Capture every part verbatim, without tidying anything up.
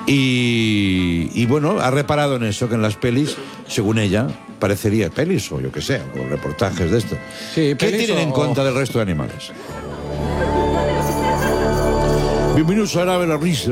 Y, y bueno, ha reparado en eso, que en las pelis, según ella, parecería pelis o yo qué sé, o reportajes de esto. Sí, ¿Qué tienen o... en cuenta del resto de animales? Bienvenidos a Arabia la risa.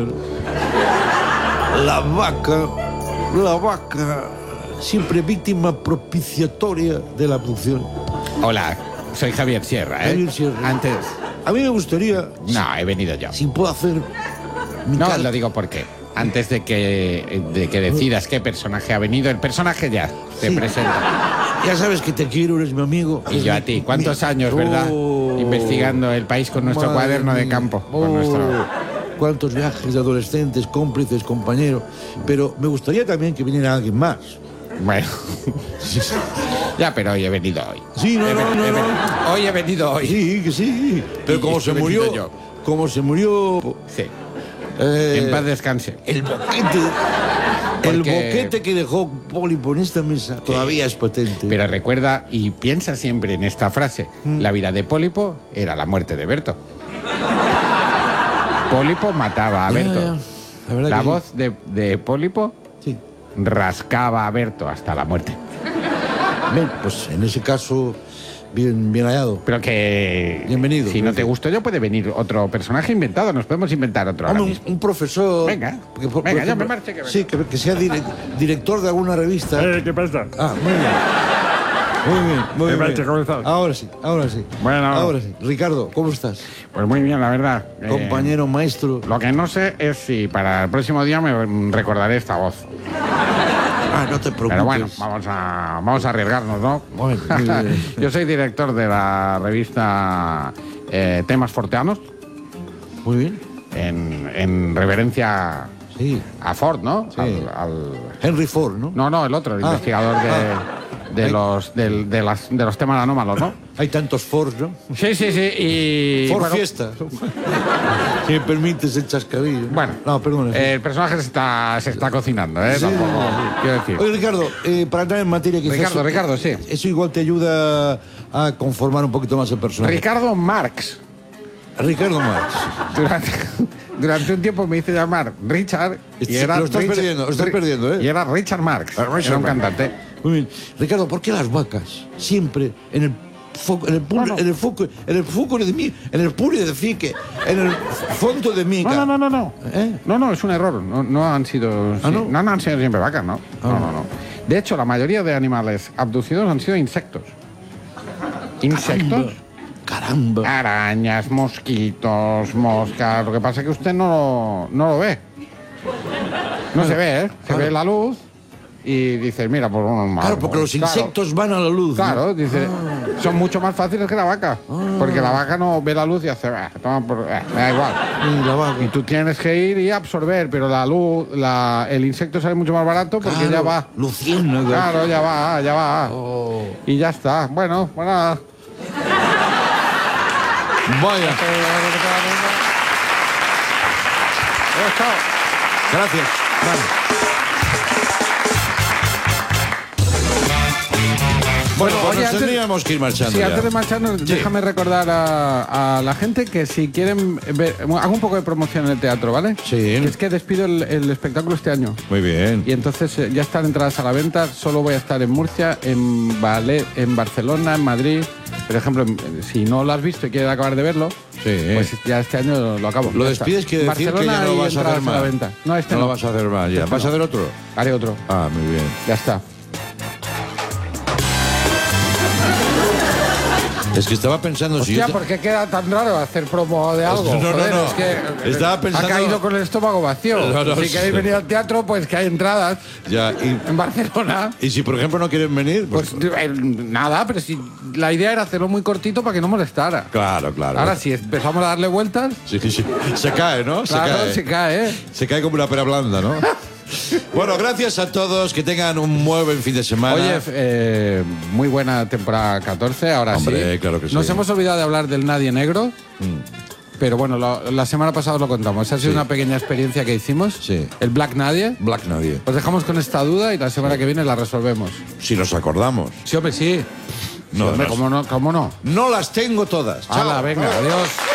La vaca, la vaca, siempre víctima propiciatoria de la abducción. Hola, soy Javier Sierra, ¿eh? Javier Sierra. Antes... A mí me gustaría... No, he venido yo. Si puedo hacer... mi No, cal- lo digo porque antes de que, de que decidas qué personaje ha venido, el personaje ya te Sí. presenta. Ya sabes que te quiero, eres mi amigo. Y yo a ti. ¿Cuántos años, verdad? Oh. Investigando el país con nuestro Madre cuaderno de mía. campo. Oh. Con nuestro... Cuántos viajes de adolescentes, cómplices, compañeros. Pero me gustaría también que viniera alguien más. Bueno. Ya, pero hoy he venido hoy. Sí, no, He no, venido- no, he no. venido- Hoy he venido hoy. Sí, que sí. Pero Y- como y se he venido murió... yo. Como se murió... Sí. eh, En paz descanse. El boquete... El Porque- boquete que dejó Pólipo en esta mesa todavía es potente. Pero recuerda y piensa siempre en esta frase. La vida de Pólipo era la muerte de Berto. Pólipo mataba a Ya, Berto. ya. La verdad La que sí. voz de, de Pólipo Sí. rascaba a Berto hasta la muerte. Bien, pues en ese caso, bien, bien hallado. Pero que... Bienvenido, Si no te gracias. gustó yo, puede venir otro personaje inventado. Nos podemos inventar otro ahora Hombre, mismo. un, un profesor. Venga, que, por- venga, por ya me ejemplo, marche que venga. Sí, que, que sea dire- director de alguna revista. Eh, ¿qué pasa? Ah, muy bien. Muy bien, muy Me bien. marche, ¿cómo estás? Ahora sí, ahora sí. Bueno. Ahora sí. Ricardo, ¿cómo estás? Pues muy bien, la verdad. Eh, Compañero, maestro. Lo que no sé es si para el próximo día me recordaré esta voz. Ah, no te preocupes. Pero bueno, vamos a, vamos a arriesgarnos, ¿no? Bueno, muy bien. Yo soy director de la revista eh, Temas Forteanos, Muy bien. en, en reverencia Sí. a Ford, ¿no? Sí. Al, al- Henry Ford, ¿no? No, no, el otro, el Ah, investigador de, ah. de, Ay. los, del- de, las, de los temas anómalos, ¿no? Hay tantos Fords, ¿no? Sí, sí, sí. Y. Ford bueno, Fiesta. Si me permites el chascarrillo. Bueno, No, perdón. eh, el personaje se está, se está cocinando, ¿eh? Sí, Tampoco, sí, sí. quiero decir. Oye, Ricardo, eh, para entrar en materia quizás... Ricardo, Ricardo, sí. Eso igual te ayuda a conformar un poquito más el personaje. Ricardo Marx. Ricardo Marx. Durante, durante un tiempo me hice llamar Richard y Sí, era lo estás Richard- perdiendo, lo estás Ri- perdiendo, ¿eh? Y era Richard Marx. Ah, Richard era un Marx. cantante. Muy bien. Ricardo, ¿por qué las vacas siempre en el foco, en el pu- Bueno. en el foco, en el foco de mí, en el puri de fique, en el fondo de mica? No, no, no, no, no. ¿Eh? No, no, es un error. No, no han sido. ¿Ah, sí, no? no? no han sido siempre vacas, ¿no? No, no, no. De hecho, la mayoría de animales abducidos han sido insectos. ¿Insectos? Caramba. Arañas, mosquitos, moscas. Lo que pasa es que usted no, no lo ve. No se ve, ¿eh? Se Claro. ve la luz y dice, mira, pues unos Claro, porque los Claro. insectos van a la luz. ¿no? Claro, dice, son mucho más fáciles que la vaca. Porque la vaca no ve la luz y hace, "Ah, toma por- eh, me da igual. Y la vaca. Y tú tienes que ir y absorber, pero la luz, la, el insecto sale mucho más barato porque Claro, ya va. Luciérnaga. Claro, ya va, ya va. Oh. Y ya está. Bueno, pues nada. Vaya. Gracias. Bueno, pues oye, nos antes- tendríamos que ir marchando Sí, ya. antes de marcharnos, déjame recordar a, a la gente que si quieren ver, hago un poco de promoción en el teatro, ¿vale? Sí. Es que despido el, el espectáculo este año. Muy bien. Y entonces eh, ya están entradas a la venta. Solo voy a estar en Murcia, en, Vale- en Barcelona, en Madrid. Por ejemplo, en- si no lo has visto y quieres acabar de verlo, Sí. pues ya este año lo acabo. Lo Ya está. despides quiere decir que Barcelona ya no y lo vas a entradas hacer a la más. venta. No, este no no. lo vas a hacer más ya. Este ¿Vas a no. hacer otro? Haré otro. Ah, muy bien. Ya está. Es que estaba pensando si Hostia, yo... ¿por qué queda tan raro hacer promo de algo? No, no, Joder, no. es que Estaba pensando- ha caído con el estómago vacío. No, no, si sí. queréis venir al teatro, pues que hay entradas Ya, y, en Barcelona. y si por ejemplo no quieren venir, pues... Pues eh, nada, pero si la idea era hacerlo muy cortito para que no molestara. claro, claro. Ahora, si empezamos a darle vueltas, Sí, sí. Se cae, ¿no? Se claro, cae. se cae, ¿eh? Se cae como una pera blanda, ¿no? Bueno, gracias a todos. Que tengan un muy buen fin de semana. Oye, eh, muy buena temporada catorce, ahora Hombre, sí. claro que sí. Nos hemos olvidado de hablar del Nadie Negro, pero bueno, lo- la semana pasada os lo contamos. Ha sido Sí. una pequeña experiencia que hicimos. Sí. El Black Nadie. Black Nadie. Os dejamos con esta duda y la semana que viene la resolvemos. Si nos acordamos. Sí, hombre, sí. No, Sí, hombre, no. ¿cómo no? ¿Cómo no? No las tengo todas. Chao. Hala, venga, adiós.